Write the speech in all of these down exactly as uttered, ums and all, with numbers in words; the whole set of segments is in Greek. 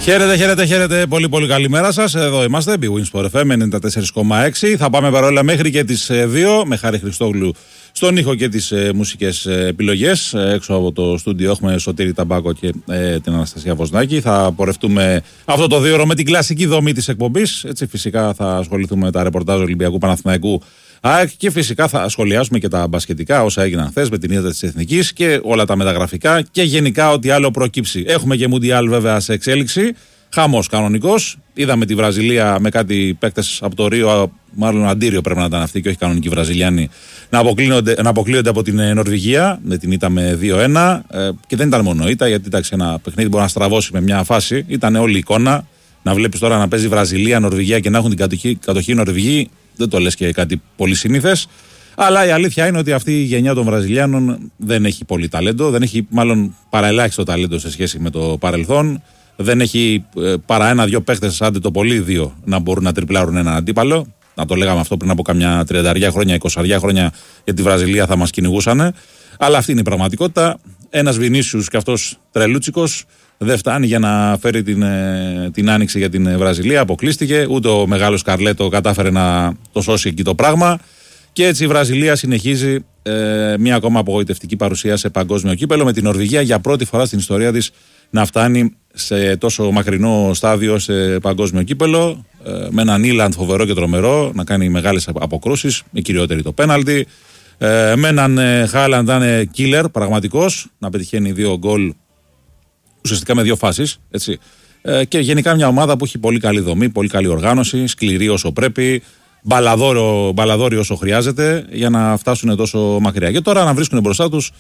Χαίρετε, χαίρετε, χαίρετε. Πολύ, πολύ καλημέρα σας. Εδώ είμαστε, Big Wins for εφ εμ ενενήντα τέσσερα κόμμα έξι. Θα πάμε παρόλα μέχρι και τις δύο, με Χάρη Χριστόγλου στον ήχο και τις ε, μουσικές ε, επιλογές. Ε, έξω από το στούντιο έχουμε Σωτήρη Ταμπάκο και ε, την Αναστασία Βοσνάκη. Θα πορευτούμε αυτό το δύο ώρο με την κλασική δομή της εκπομπής. Έτσι, φυσικά θα ασχοληθούμε με τα ρεπορτάζ Ολυμπιακού Παναθηναϊκού ΑΕΚ και φυσικά θα σχολιάσουμε και τα μπασκετικά όσα έγιναν χθες με την ήττα της Εθνικής και όλα τα μεταγραφικά και γενικά ό,τι άλλο προκύψει. Έχουμε και Μουντιάλ βέβαια σε εξέλιξη. Χαμός κανονικός. Είδαμε τη Βραζιλία με κάτι παίκτες από το Ρίο, μάλλον αντίριο πρέπει να ήταν αυτοί και όχι κανονικοί Βραζιλιάνοι, να αποκλείονται, να αποκλείονται από την Νορβηγία με την ήττα με δύο ένα. Ε, και δεν ήταν μόνο ήττα, γιατί εντάξει, ένα παιχνίδι μπορεί να στραβώσει με μια φάση. Ήταν όλη η εικόνα. Να βλέπεις τώρα να παίζει Βραζιλία, Νορβηγία και να έχουν την κατοχή, κατοχή Νορβηγοί, δεν το λες και κάτι πολύ συνήθες. Αλλά η αλήθεια είναι ότι αυτή η γενιά των Βραζιλιάνων δεν έχει πολύ ταλέντο, δεν έχει μάλλον παραελάχιστο ταλέντο σε σχέση με το παρελθόν. Δεν έχει ε, παρά ένα-δυο παίχτες, άντε το πολύ δύο, να μπορούν να τριπλάρουν έναν αντίπαλο. Να το λέγαμε αυτό πριν από καμιά τριάντα χρόνια, είκοσι χρόνια για τη Βραζιλία θα μας κυνηγούσανε. Αλλά αυτή είναι η πραγματικότητα. Ένας Βινίσιους και αυτός τρελούτσικος δεν φτάνει για να φέρει την, ε, την άνοιξη για την Βραζιλία. Αποκλείστηκε. Ούτε ο μεγάλος Καρλέτο κατάφερε να το σώσει εκεί το πράγμα. Και έτσι η Βραζιλία συνεχίζει ε, μια ακόμα απογοητευτική παρουσία σε παγκόσμιο κύπελο, με την Νορβηγία για πρώτη φορά στην ιστορία της να φτάνει σε τόσο μακρινό στάδιο σε παγκόσμιο κύπελο, ε, με έναν Ήλαντ φοβερό και τρομερό να κάνει μεγάλες αποκρούσεις, με κυριότερη το πέναλτι, ε, με έναν ε, Χάλαντ να είναι killer πραγματικός, να πετυχαίνει δύο γκολ ουσιαστικά με δύο φάσεις, έτσι. Ε, και γενικά μια ομάδα που έχει πολύ καλή δομή, πολύ καλή οργάνωση, σκληρή όσο πρέπει, μπαλαδόρο, μπαλαδόρι όσο χρειάζεται για να φτάσουν τόσο μακριά. Και τώρα να βρίσκουν μπροστά τους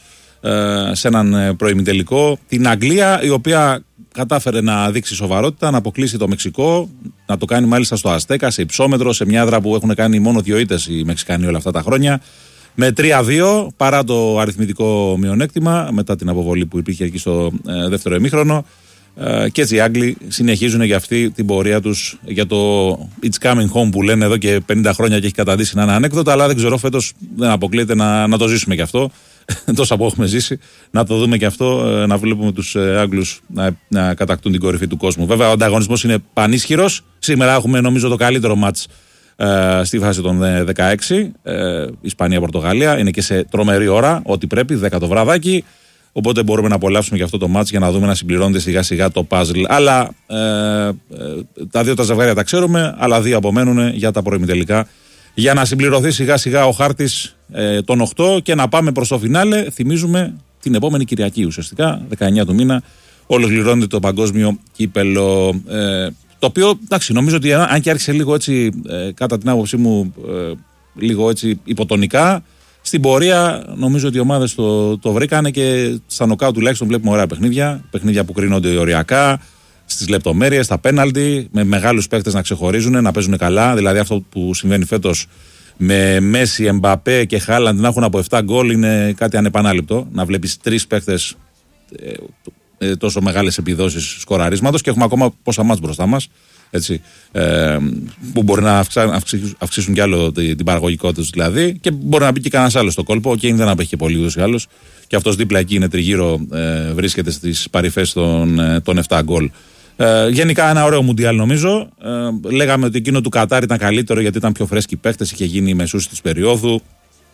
ε, σε έναν προημιτελικό την Αγγλία, η οποία κατάφερε να δείξει σοβαρότητα, να αποκλείσει το Μεξικό, να το κάνει μάλιστα στο Αστέκα, σε υψόμετρο, σε μια έδρα που έχουν κάνει μόνο δύο ήττες οι Μεξικανοί όλα αυτά τα χρόνια, με τρία δύο παρά το αριθμητικό μειονέκτημα μετά την αποβολή που υπήρχε εκεί στο ε, δεύτερο ημίχρονο. Uh, και έτσι οι Άγγλοι συνεχίζουν για αυτή την πορεία τους για το It's coming home που λένε εδώ και πενήντα χρόνια και έχει καταντήσει να είναι ανέκδοτο, αλλά δεν ξέρω, φέτος δεν αποκλείεται να, να το ζήσουμε και αυτό. Τόσα που έχουμε ζήσει, να το δούμε και αυτό, να βλέπουμε τους Άγγλους να, να κατακτούν την κορυφή του κόσμου. Βέβαια ο ανταγωνισμός είναι πανίσχυρος. Σήμερα έχουμε νομίζω το καλύτερο μάτς uh, στη φάση των δεκαέξι, uh, Ισπανία-Πορτογαλία. Είναι και σε τρομερή ώρα, ό,τι πρέπει, δέκα το βραδάκι. Οπότε μπορούμε να απολαύσουμε και αυτό το μάτς για να δούμε να συμπληρώνεται σιγά σιγά το puzzle. Αλλά ε, ε, τα δύο τα ζευγάρια τα ξέρουμε, αλλά δύο απομένουν για τα προημιτελικά. Για να συμπληρωθεί σιγά σιγά ο χάρτης ε, των οκτώ και να πάμε προς το φινάλε. Θυμίζουμε την επόμενη Κυριακή ουσιαστικά, δεκαεννιά του μήνα, ολοκληρώνεται το παγκόσμιο κύπελο. Ε, το οποίο, εντάξει, νομίζω ότι αν και άρχισε λίγο έτσι, ε, κατά την άποψή μου, ε, λίγο έτσι υποτονικά. Στην πορεία νομίζω ότι οι ομάδες το, το βρήκανε και στα νοκάου τουλάχιστον βλέπουμε ωραία παιχνίδια. Παιχνίδια που κρίνονται οριακά, στις λεπτομέρειες, στα πέναλτι, με μεγάλους παίκτες να ξεχωρίζουν, να παίζουν καλά. Δηλαδή αυτό που συμβαίνει φέτος με Μέση, Εμπαπέ και Χάλαντ να έχουν από επτά γκολ είναι κάτι ανεπανάληπτο. Να βλέπεις τρεις παίκτες ε, ε, τόσο μεγάλες επιδόσεις σκοραρίσματος και έχουμε ακόμα πόσα μάτς μπροστά μας. Έτσι, ε, που μπορεί να αυξήσουν, αυξήσουν κι άλλο την, την παραγωγικότητα τους δηλαδή, και μπορεί να μπει και κανένας άλλος στο κόλπο. Ο Κέιν δεν απέχει πολύ ούτως ή άλλως, και αυτός δίπλα εκεί είναι τριγύρω, ε, βρίσκεται στις παρυφές των, ε, των επτά γκολ. Ε, γενικά ένα ωραίο Μουντιάλ νομίζω. Ε, λέγαμε ότι εκείνο του Κατάρ ήταν καλύτερο γιατί ήταν πιο φρέσκοι παίχτες, είχε γίνει η μεσούση της περίοδου.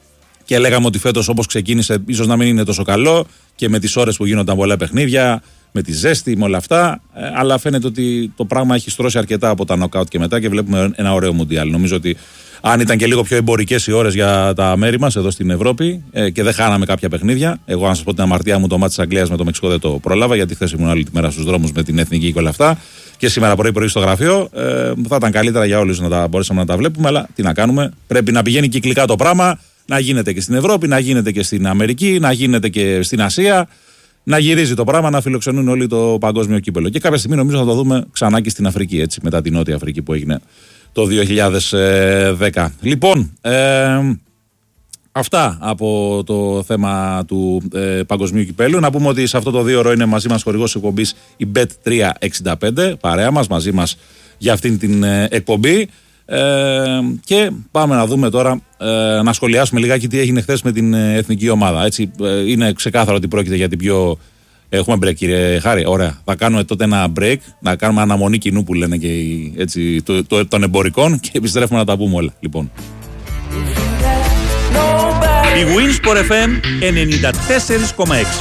Και λέγαμε ότι φέτος όπως ξεκίνησε, ίσως να μην είναι τόσο καλό και με τις ώρες που γίνονταν πολλά παιχνίδια, με τη ζέστη, με όλα αυτά. Ε, αλλά φαίνεται ότι το πράγμα έχει στρώσει αρκετά από τα νοκάουτ και μετά και βλέπουμε ένα ωραίο Μουντιάλ. Νομίζω ότι αν ήταν και λίγο πιο εμπορικές οι ώρες για τα μέρη μας εδώ στην Ευρώπη ε, και δεν χάναμε κάποια παιχνίδια. Εγώ, να σας πω την αμαρτία μου, το μάτι της Αγγλίας με το Μεξικό δεν το πρόλαβα, γιατί χθες ήμουν όλη τη μέρα στους δρόμους με την εθνική και όλα αυτά. Και σήμερα πρωί-πρωί στο γραφείο. Ε, θα ήταν καλύτερα για όλους να τα μπορέσαμε να τα βλέπουμε, αλλά τι να κάνουμε. Πρέπει να πηγαίνει κυκλικά το πράγμα, να γίνεται και στην Ευρώπη, να γίνεται και στην Αμερική, να γίνεται και στην Ασία. Να γυρίζει το πράγμα, να φιλοξενούν όλοι το παγκόσμιο κύπελο. Και κάποια στιγμή νομίζω θα το δούμε ξανά και στην Αφρική, έτσι, μετά την Νότια Αφρική που έγινε το δύο χιλιάδες δέκα. Λοιπόν, ε, αυτά από το θέμα του ε, παγκοσμίου κυπέλου. Να πούμε ότι σε αυτό το δύο ώρο είναι μαζί μας χορηγός εκπομπής η μπετ τριακόσια εξήντα πέντε, παρέα μας, μαζί μας για αυτήν την ε, εκπομπή. Ε, και πάμε να δούμε τώρα, ε, να σχολιάσουμε λιγάκι τι έγινε χθες με την ε, εθνική ομάδα. Έτσι, ε, είναι ξεκάθαρο ότι πρόκειται για την πιο Έχουμε break, κύριε Χάρη. Ωραία. Θα κάνουμε τότε ένα break, να κάνουμε αναμονή κοινού που λένε και οι, έτσι, το, το, των εμπορικών και επιστρέφουμε να τα πούμε όλα. Λοιπόν. Η Winsport εφ εμ ενενήντα τέσσερα κόμμα έξι.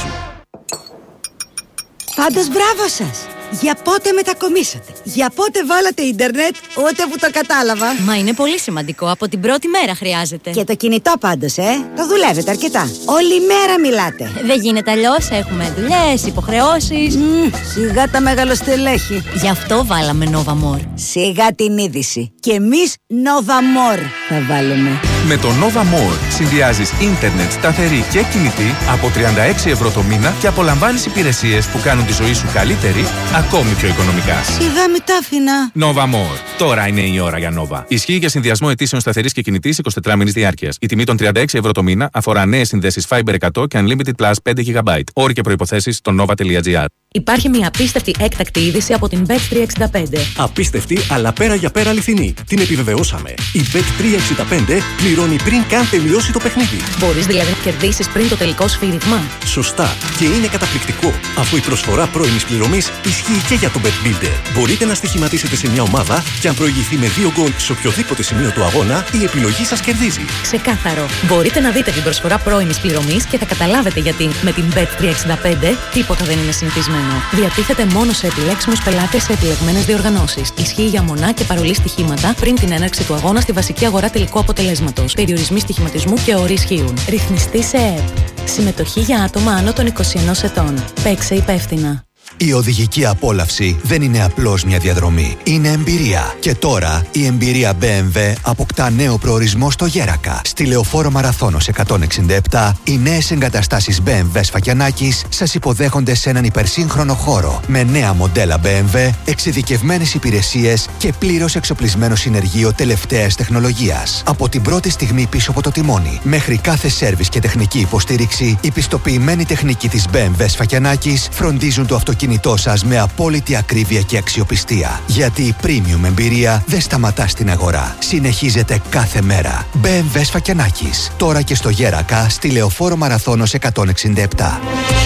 Πάντως μπράβο σας! Για πότε μετακομίσατε? Για πότε βάλατε ίντερνετ? Ούτε που το κατάλαβα. Μα είναι πολύ σημαντικό. Από την πρώτη μέρα χρειάζεται. Και το κινητό πάντως, ε! Το δουλεύετε αρκετά. Όλη μέρα μιλάτε. Δεν γίνεται αλλιώς. Έχουμε δουλειές, υποχρεώσεις. Mm, σιγά τα μεγαλοστελέχη. Γι' αυτό βάλαμε Nova More. Σιγά την είδηση. Και εμείς Nova More θα βάλουμε. Με το Nova More συνδυάζεις ίντερνετ σταθερή και κινητή από τριάντα έξι ευρώ το μήνα και απολαμβάνεις υπηρεσίες που κάνουν τη ζωή σου καλύτερη, ακόμη πιο οικονομικά. Σιγά με τα άφηνα. Nova More. Τώρα είναι η ώρα για Nova. Ισχύει για συνδυασμό αιτήσεων σταθερής και κινητής εικοσιτετράμινης διάρκειας. Η τιμή των τριάντα έξι ευρώ το μήνα αφορά νέες συνδέσεις Fiber εκατό και Unlimited Plus πέντε γιγαμπάιτ. Όροι και προϋποθέσεις στο nova τελεία gr. Υπάρχει μια απίστευτη έκτακτη είδηση από την μπετ τριακόσια εξήντα πέντε. Απίστευτη, αλλά πέρα για πέρα αληθινή. Την επιβεβαιώσαμε. Η μπετ τριακόσια εξήντα πέντε πληρώνει πριν καν τελειώσει το παιχνίδι. Μπορείς δηλαδή να κερδίσεις πριν το τελικό σφύριγμα. Σωστά. Και είναι καταπληκτικό, αφού η προσφορά πρώιμης πληρωμής ισχύει και για το Bet Builder. Μπορείτε να στοιχηματίσετε σε μια ομάδα και αν προηγηθεί με δύο γκολ σε οποιοδήποτε σημείο του αγώνα, η επιλογή σας κερδίζει. Ξεκάθαρο. Μπορείτε να δείτε την προσφορά πρώιμης πληρωμής και θα καταλάβετε γιατί με την μπετ τριακόσια εξήντα πέντε τίποτα δεν είναι συνηθισμένο. Διατίθεται μόνο σε επιλέξιμους πελάτες σε επιλεγμένες διοργανώσεις. Ισχύει για μονά και παρολί στοιχήματα πριν την έναρξη του αγώνα στη βασική αγορά τελικού αποτελέσματος. Περιορισμοί στοιχηματισμού και όροι ισχύουν. Ρυθμιστή σε ΕΕΠ. Συμμετοχή για άτομα άνω των είκοσι ενός ετών. Παίξε υπεύθυνα. Η οδηγική απόλαυση δεν είναι απλώς μια διαδρομή. Είναι εμπειρία. Και τώρα η εμπειρία μπι εμ ντάμπλιου αποκτά νέο προορισμό στο Γέρακα. Στη Λεωφόρο Μαραθώνος εκατόν εξήντα επτά, οι νέες εγκαταστάσεις μπι εμ ντάμπλιου Σφακιανάκης σας υποδέχονται σε έναν υπερσύγχρονο χώρο. Με νέα μοντέλα μπι εμ ντάμπλιου, εξειδικευμένες υπηρεσίες και πλήρως εξοπλισμένο συνεργείο τελευταίας τεχνολογίας. Από την πρώτη στιγμή πίσω από το τιμόνι, μέχρι κάθε σέρβις και τεχνική υποστήριξη, η πιστοποιημένη τεχνική της μπι εμ ντάμπλιου Σφακιανάκης φροντίζουν το αυτοκίνητο κινητό σας με απόλυτη ακρίβεια και αξιοπιστία. Γιατί η premium εμπειρία δεν σταματά στην αγορά. Συνεχίζεται κάθε μέρα. μπι εμ ντάμπλιου Σφακιανάκης. Τώρα και στο Γέρακα, στη Λεωφόρο Μαραθώνος εκατόν εξήντα επτά.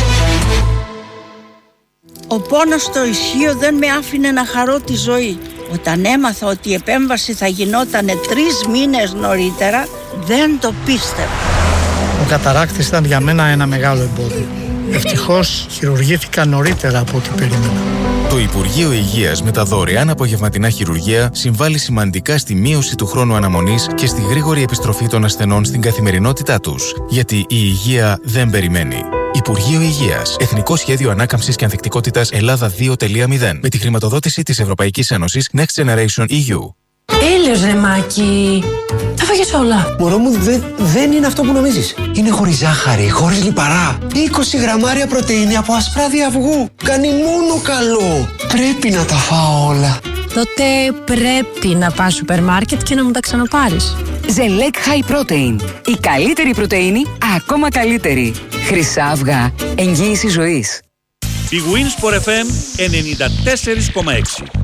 Ο πόνος στο ισχύο δεν με άφηνε να χαρώ τη ζωή. Όταν έμαθα ότι η επέμβαση θα γινόταν τρεις μήνες νωρίτερα, δεν το πίστευα. Ο καταράκτης ήταν για μένα ένα μεγάλο εμπόδιο. Ευτυχώς χειρουργήθηκα νωρίτερα από ό,τι περίμενα. Το Υπουργείο Υγείας με τα δωρεάν απογευματινά χειρουργία συμβάλλει σημαντικά στη μείωση του χρόνου αναμονής και στη γρήγορη επιστροφή των ασθενών στην καθημερινότητά τους. Γιατί η υγεία δεν περιμένει. Υπουργείο Υγείας. Εθνικό Σχέδιο Ανάκαμψης και Ανθεκτικότητας Ελλάδα δύο τελεία μηδέν. Με τη χρηματοδότηση της Ευρωπαϊκής Ένωσης Next Generation ι γιου. Έλεος ρε Μάκη. Τα φάγες όλα. Μωρό μου, δε, δεν είναι αυτό που νομίζεις. Είναι χωρίς ζάχαρη, χωρίς λιπαρά. είκοσι γραμμάρια πρωτεΐνη από ασπράδι αυγού. Κάνει μόνο καλό. Πρέπει να τα φάω όλα. Τότε πρέπει να πας σούπερ μάρκετ και να μου τα ξαναπάρεις. Ζελέκ High Protein. Η καλύτερη πρωτεΐνη, ακόμα καλύτερη. Χρυσά αυγά. Εγγύηση ζωής. Η Winsport εφ εμ ενενήντα τέσσερα κόμμα έξι.